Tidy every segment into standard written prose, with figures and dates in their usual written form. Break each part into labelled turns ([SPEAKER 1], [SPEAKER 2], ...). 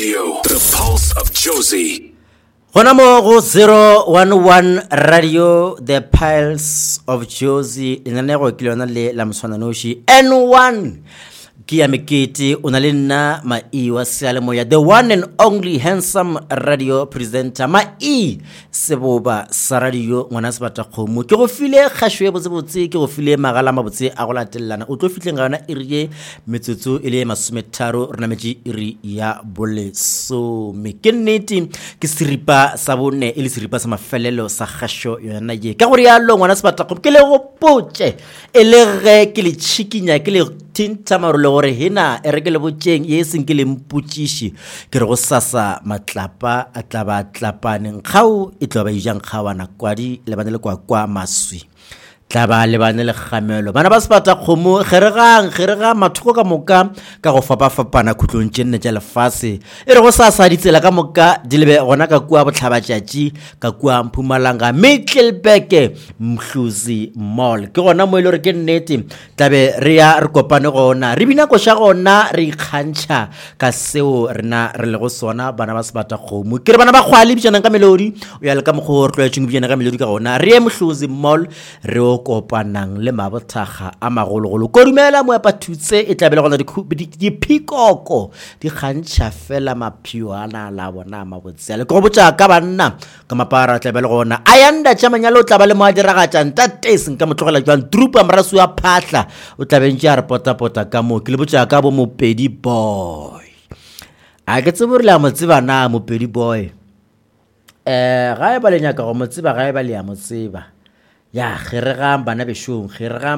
[SPEAKER 1] Radio, the pulse of Jozi.
[SPEAKER 2] Gonamo go 011 Radio, the pulse of Jozi. Inanego kilona le la mswananoshi N1. Kia Mekiti unalina Mai Wasiale Moya, the one and only handsome radio presenter Mai Seboba Saradio Wanasbata Komu. Kiro file khashwe botse kiro file magala mabotse a go latelana. O tlo fitleng gana irie metsotso ile masumetaro rena meji iri ya bole so mekeneti ke siripa sabone ile siripa sa mafelelo sa khasho yona ye. Ka gore ya lo Wanasbata Komu ke le go potse ele ge ke le chikinya ke le tintamaro le gore hena erekele botjeng ye senkele mputšiši ke re go sasa matlapa a tlaba tlapane nkgao e tlo ba ijang kgawana kwadi le bana le kwa maswi tlaba le bana le kgamelo bana ba sepata kgomo kgerega mathoko ka moka ka go fapana khutlong tšenne tša lefase e re go sasa ditsela ka moka di lebe gona ka kua botlhabatšatši ka kua Mpumalanga Middelburg Mhluzi Mall ke gona mo ile re ke nnete tlabe re ya re kopane gona re bina ko sha gona re ikgantšha ka seo rena re le go sona bana ba sepata kgomo ke re bana ba kgwale bitšana ka melodi o ya le ka mogoro tlwaetšeng bitšana ka melodi ka gona re ye Mhluzi Mall re kopanang le mabothaga a magologolo ko dumela mo apa thutse e tlabela gona di pikoko di gantšha fela maphiwana la bona mabotse le go botsa ka banna ka mapara tlabela gona ayanda tšamanyalo tlaba le mo a diragatša ntateseng ka motlogela jwang trupa mrasu a phatla o tlabentše a re pota ka mo ke le botsa ka bo Mopedi boy a ke tseburile a motseba na Mopedi boy ga e ba le nyaka go motseba ga e ba le ya motseba ya kgerega bana bešong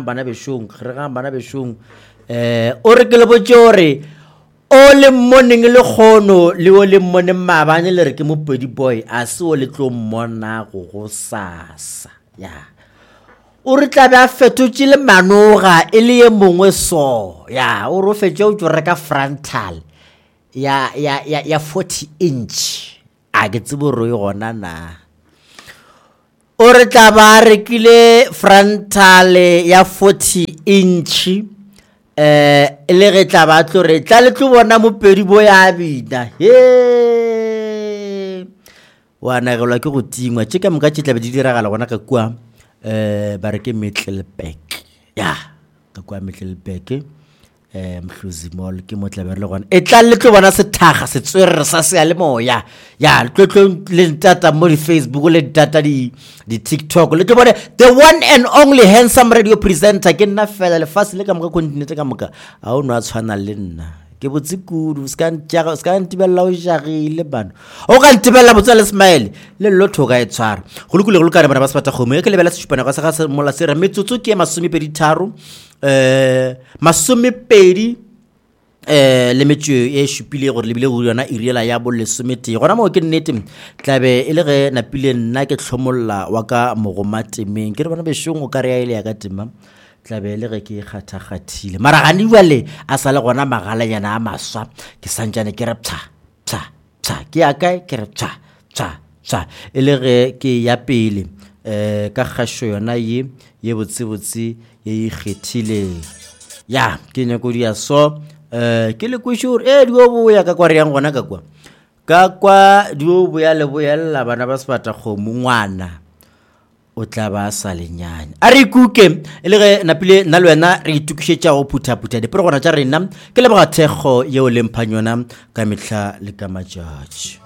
[SPEAKER 2] o re ke le botjore o le morning le khono le o le mone mabane le re ke Mopedi boy a se o le tlo mmona go sasa ya o re tla ba fetotse le manoga e le ye mongwe so ya o ro fetse o tlo reka frontal ya 40 inch a ke tseboro e gona na o re tla ba rekile frontal ya 40 inch le ge tla ba tlo re tla le tlo bona Mopedi boy a bina he wana go la ke go tingwa tše ka moka tše tla be di diragala gona ka kua ba re ke Middelburg ya ka kua Middelburg Mhluzi Mall ke mo tla be le gona e tla le tlo bona sethaga se tswerere sa se le moya ya tlo le ntata mo di Facebook le data di TikTok le tlo bona the one and only handsome radio presenter ke nna fela le fase le ka moka continent ka moka a o no a tshwana le nna ke botse kudu ska ntibella o jagile bana o ka ntibella botsa le smile le lotho ga e tshwara go lekule go ka re bana ba sepata kgomo ke lebela setšhupana ga sa ga mola se re metsotso ke 23 masomepedi le metšo e šupile gore lebile go yona iriela ya bo lesomete gona mo ke nnete tlabe e le ge napile nna ke tlhomolla wa ka mogomatemeng ke re bona bešong o ka re ya ile ya ka tema tlabe le ge ke kgathile mara ga niwale a sa le gona magalanyana a maswa ke santšane ke re psa ke ya kae ke re psa e le ge ke ya pele ka kgašo yona ye botsebotse ye ikgethile ya ke nyako dia so ke le kushur dio boya ka kwa riang gona ka kwa dio boya le boyella bana ba sepata kgomo ngwana o tla ba sa lenyane a re kuke le ge napile nna le wena re itukišetša go phutha di programa tša rena ke le boga thekgo yeo le mphanyona ka mehla le ka matšatši